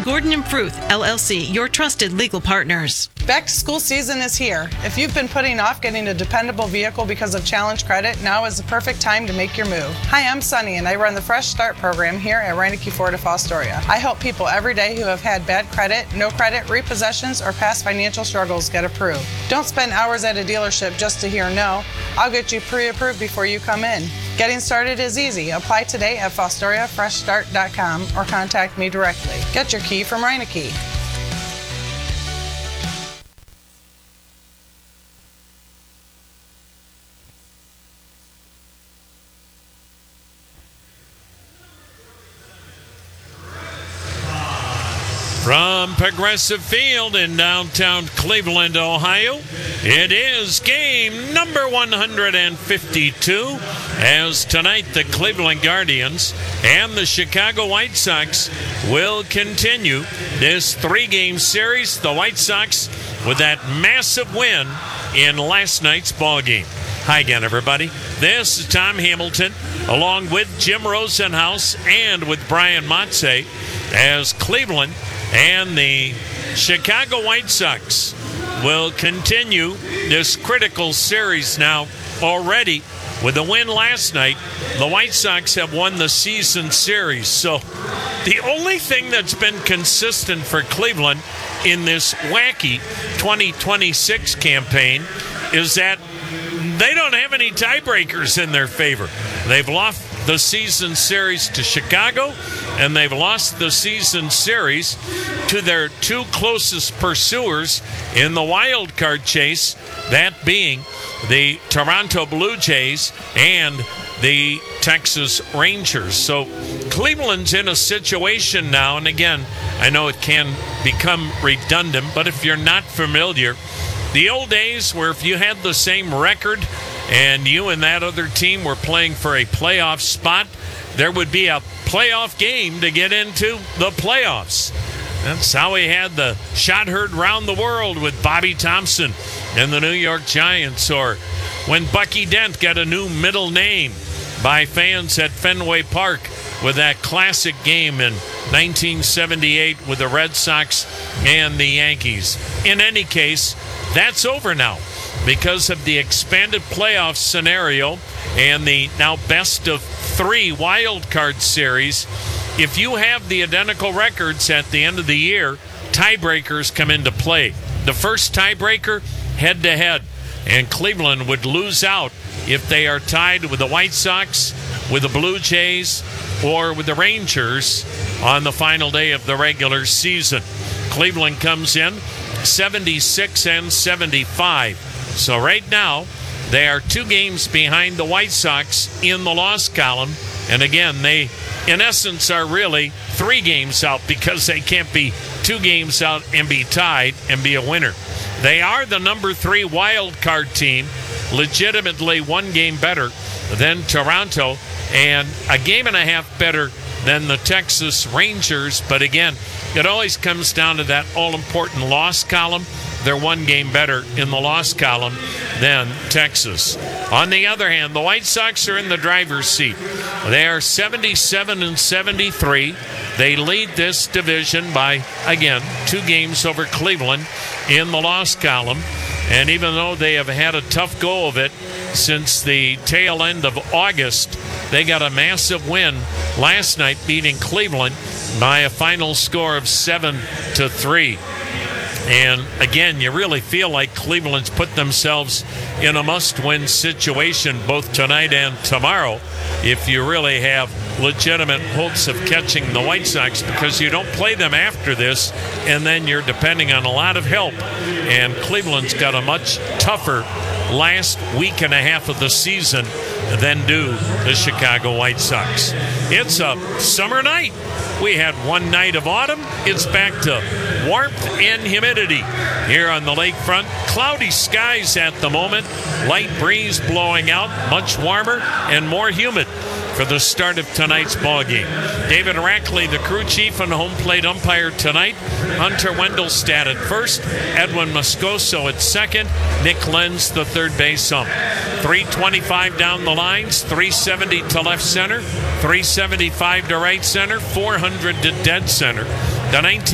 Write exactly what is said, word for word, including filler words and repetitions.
Gordon and Fruth, L L C, your trusted legal partners. Back to school season is here. If you've been putting off getting a dependable vehicle because of challenge credit, now is the perfect time to make your move. Hi, I'm Sunny, and I run the Fresh Start program here at Reineke Ford of Fostoria. I help people every day who have had bad credit, no credit, repossessions, or past financial struggles get approved. Don't spend hours at a dealership just to hear no. I'll get you pre-approved before you come in. Getting started is easy. Apply today at fostoria fresh start dot com or contact me directly. Get your key from Reineke. From Progressive Field in downtown Cleveland, Ohio, it is game number one hundred fifty-two, as tonight the Cleveland Guardians and the Chicago White Sox will continue this three-game series. The White Sox with that massive win in last night's ballgame. Hi again, everybody. This is Tom Hamilton, along with Jim Rosenhaus and with Brian Motze, as Cleveland and the Chicago White Sox will continue this critical series now already. With a win last night, the White Sox have won the season series. So the only thing that's been consistent for Cleveland in this wacky twenty twenty-six campaign is that they don't have any tiebreakers in their favor. They've lost the season series to Chicago, and they've lost the season series to their two closest pursuers in the wild card chase, that being the Toronto Blue Jays and the Texas Rangers. So Cleveland's in a situation now, and again, I know it can become redundant, but if you're not familiar, the old days where if you had the same record and you and that other team were playing for a playoff spot, there would be a playoff game to get into the playoffs. That's how we had the shot heard round the world with Bobby Thompson and the New York Giants, or when Bucky Dent got a new middle name by fans at Fenway Park with that classic game in nineteen seventy-eight with the Red Sox and the Yankees. In any case, that's over now because of the expanded playoff scenario and the now best of three wild card series. If you have the identical records at the end of the year, tiebreakers come into play. The first tiebreaker, head-to-head, and Cleveland would lose out if they are tied with the White Sox, with the Blue Jays, or with the Rangers on the final day of the regular season. Cleveland comes in seventy-six and seventy-five. So right now, they are two games behind the White Sox in the loss column. And again, they, in essence, are really three games out because they can't be two games out and be tied and be a winner. They are the number three wild card team, legitimately one game better than Toronto and a game and a half better than the Texas Rangers. But again, it always comes down to that all-important loss column. They're one game better in the loss column than Texas. On the other hand, the White Sox are in the driver's seat. They are seventy-seven and seventy-three. They lead this division by, again, two games over Cleveland in the loss column. And even though they have had a tough go of it since the tail end of August, they got a massive win last night, beating Cleveland by a final score of seven to three. And again, you really feel like Cleveland's put themselves in a must-win situation both tonight and tomorrow if you really have legitimate hopes of catching the White Sox, because you don't play them after this and then you're depending on a lot of help. And Cleveland's got a much tougher last week and a half of the season than do the Chicago White Sox. It's a summer night. We had one night of autumn. It's back to warmth and humidity here on the lakefront. Cloudy skies at the moment. Light breeze blowing out. Much warmer and more humid for the start of tonight's ballgame. David Rackley, the crew chief and home plate umpire tonight. Hunter Wendelstadt at first. Edwin Moscoso at second. Nick Lenz, the third base ump. three twenty-five down the lines. three seventy to left center. three seventy-five to right center. four hundred to dead center. The nineteen